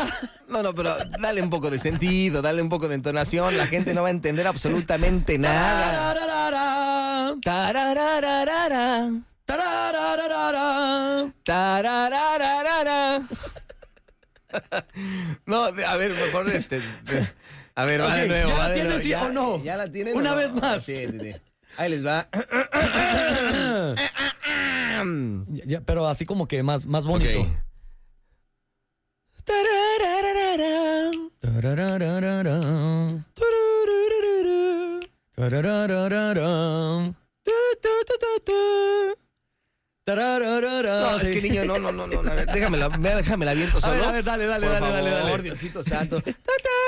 No, pero dale un poco de sentido, dale un poco de entonación. La gente no va a entender absolutamente nada. Tararararara. Tararararara. Tararararara. No, a ver, mejor A ver, va de nuevo. ¿Ya va la de tienen, nuevo. sí o no? ¿Ya la tienen? Una o no? vez más. Sí. Ahí les va. Ya, pero así como que más bonito. Ok. Tararararara. Tararararara. Tururururu. Tararararara. Tu, tu, tu, tu, tu. Tarararara. No, es que niño, no. A ver, déjame la viento solo. A ver, dale. Por favor, Diosito santo. Ta, ta.